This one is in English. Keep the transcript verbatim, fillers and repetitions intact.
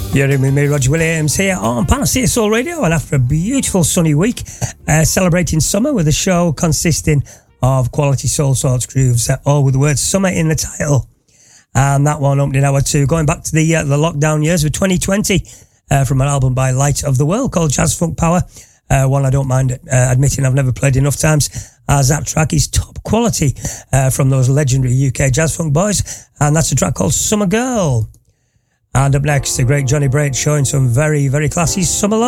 You're in with me, Roger Williams, here on Panacea Soul Radio, and after a beautiful sunny week, uh, celebrating summer with a show consisting of quality soul sorts grooves, uh, all with the word summer in the title. And that one opening hour two, going back to the uh, the lockdown years of twenty twenty, uh, from an album by Light of the World called Jazz Funk Power. Uh, one I don't mind uh, admitting I've never played enough times, as that track is top quality uh, from those legendary U K Jazz Funk boys, and that's a track called Summer Girl. And up next, the great Johnny Brate showing some very, very classy summer love.